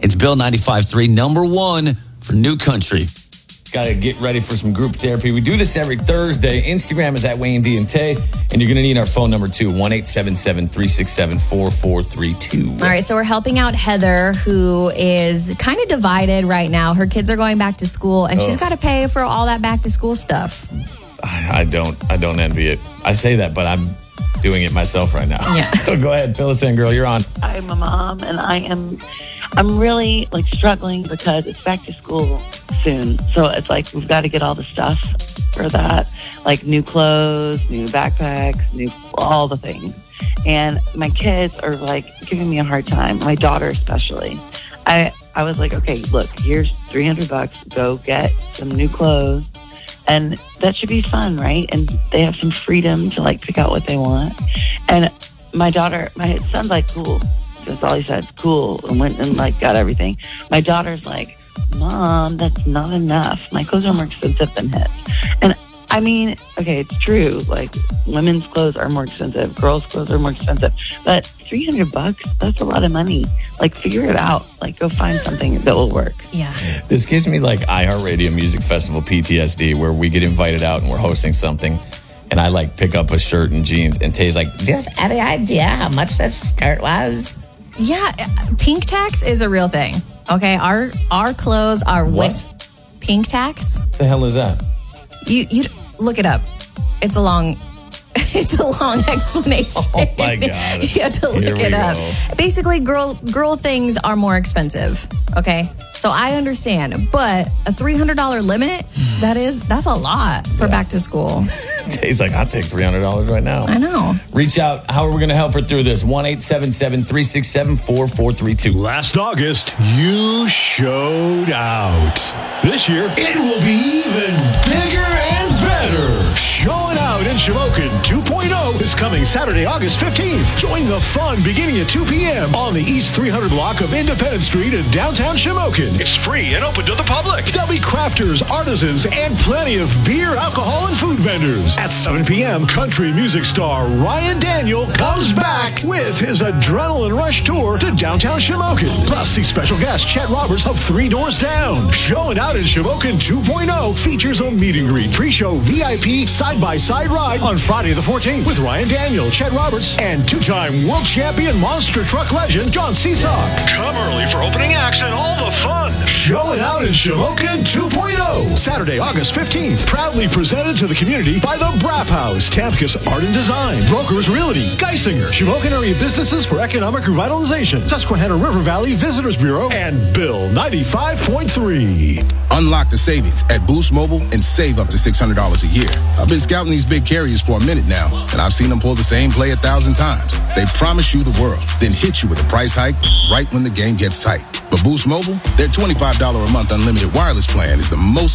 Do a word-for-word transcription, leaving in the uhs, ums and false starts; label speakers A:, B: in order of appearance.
A: It's Bill ninety-five point three, number one for New Country. Got to get ready for some group therapy. We do this every Thursday. Instagram is at Wayne D and Tay. And you're going to need our phone number too, one eight seven seven, three six seven, four four three two.
B: All right, so we're helping out Heather, who is kind of divided right now. Her kids are going back to school, and oh. she's got to pay for all that back to school stuff.
A: I, I don't I don't envy it. I say that, but I'm doing it myself right now.
B: Yeah.
A: So go ahead, fill us in, girl. You're on.
C: I'm a mom, and I am... I'm really like struggling because it's back to school soon. So it's like we've got to get all the stuff for that, like new clothes, new backpacks, new all the things. And my kids are like giving me a hard time. My daughter especially. I I was like, okay, look, here's three hundred bucks. Go get some new clothes, and that should be fun, right? And they have some freedom to like pick out what they want. And my daughter, my son's like, cool. That's all he said. Cool. And went and like got everything. My daughter's like, Mom, that's not enough. My clothes are more expensive than his. And I mean, okay, it's true. Like women's clothes are more expensive. Girls' clothes are more expensive. But three hundred bucks, that's a lot of money. Like figure it out. Like go find something that will work.
B: Yeah.
A: This gives me like iHeartRadio Music Festival P T S D, where we get invited out and we're hosting something. And I like pick up a shirt and jeans. And Tay's like, do you have any idea how much this skirt was?
B: Yeah, pink tax is a real thing. Okay, our our clothes are
A: what?
B: with pink tax.
A: The hell is that?
B: You you look it up. It's a long it's a long explanation.
A: Oh my God.
B: You have to look
A: Here
B: it
A: we
B: up.
A: go.
B: Basically, girl girl things are more expensive. Okay, so I understand, but a three hundred dollars limit, that is that's a lot for
A: yeah.
B: back to school.
A: Tay's like, I'll take three hundred dollars right now.
B: I know.
A: Reach out. How are we going to help her through this? one eight seven seven, three six seven, four four three two.
D: Last August, you showed out. This year, it will be even bigger and better. Showing Out in Shamokin two point oh is coming Saturday, August fifteenth. Join the fun beginning at two p.m. on the East three hundred block of Independence Street in downtown Shamokin. It's free and open to the public. There'll be crafters, artisans, and plenty of beer, alcohol, and food vendors. At seven p.m., country music star Ryan Daniel comes back with his Adrenaline Rush tour to downtown Shamokin. Plus, the special guest, Chet Roberts of Three Doors Down. Showing Out in Shamokin two point oh features a meet and greet, pre-show V I P side-by-side ride on Friday the fourteenth with Ryan Daniel, Chet Roberts, and two-time world champion monster truck legend John Seesaw. Come early for opening acts and all the fun. Showing Out in Shamokin two point oh. Saturday, August fifteenth. Proudly presented to the community by the Brap House, Tamcus Art and Design, Brokers Realty, Geisinger, Shamokin Area Businesses for Economic Revitalization, Susquehanna River Valley Visitors Bureau, and Bill ninety-five point three.
E: Unlock the savings at Boost Mobile and save up to six hundred dollars a year. I've been scouting these big carriers for a minute now, and I've seen them pull the same play a thousand times. They promise you the world, then hit you with a price hike right when the game gets tight. But Boost Mobile, their twenty-five dollars a month unlimited wireless plan is the most